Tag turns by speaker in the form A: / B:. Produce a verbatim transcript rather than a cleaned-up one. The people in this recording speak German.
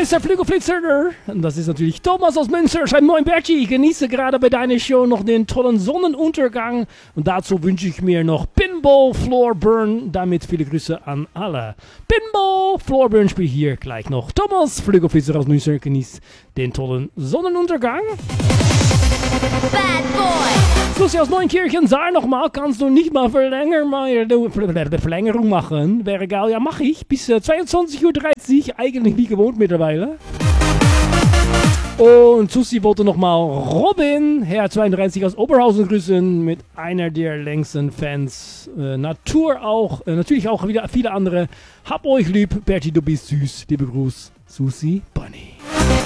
A: ist der Flügelflitzer. Und das ist natürlich Thomas aus Münster. Schreibt moin Bertie, ich genieße gerade bei deiner Show noch den tollen Sonnenuntergang. Und dazu wünsche ich mir noch Pinball Floorburn. Damit viele Grüße an alle. Pinball Floorburn spielt hier gleich noch. Thomas, Flügelflitzer aus Münster, genießt den tollen Sonnenuntergang.
B: Bad Boy!
A: Susi aus Neunkirchen, sag nochmal, kannst du nicht mal Verlänger, Verlängerung machen? Wäre geil, ja mach ich, bis äh, zweiundzwanzig Uhr dreißig, eigentlich wie gewohnt mittlerweile. Und Susi wollte nochmal Robin, Herr zweiunddreißig aus Oberhausen grüßen, mit einer der längsten Fans. Äh, Natur auch, äh, natürlich auch wieder viele andere. Hab euch lieb, Bertie, du bist süß. Liebe Gruß, Susi Bunny.